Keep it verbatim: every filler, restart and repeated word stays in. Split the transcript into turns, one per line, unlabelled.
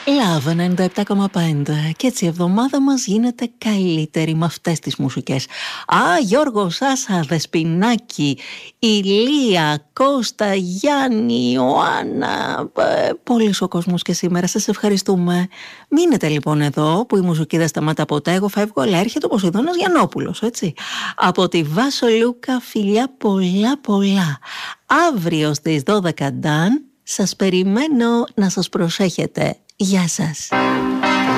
Λαβ ενενήντα επτά κόμμα πέντε. Και έτσι η εβδομάδα μας γίνεται καλύτερη με αυτές τις μουσικές. Α, Γιώργο, Σάσα, Δεσποινάκη, Ηλία, Κώστα, Γιάννη, Ιωάννα. Ε, πολύς ο κόσμος και σήμερα. Σας ευχαριστούμε. Μείνετε λοιπόν εδώ που η μουσική δεν σταματά ποτέ. Εγώ φεύγω, αλλά έρχεται ο Ποσειδώνας Γιαννόπουλος, έτσι. Από τη Βάσο Λούκα, φιλιά πολλά πολλά. Αύριο στις δώδεκα Νταν, σας περιμένω να σας προσέχετε. Γεια σας.